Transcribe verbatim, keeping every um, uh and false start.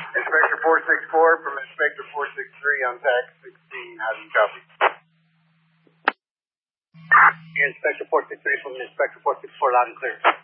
Inspector four six four from Inspector four six three on tax sixteen. How do you copy? Inspector four six three from Inspector four six four, loud and clear.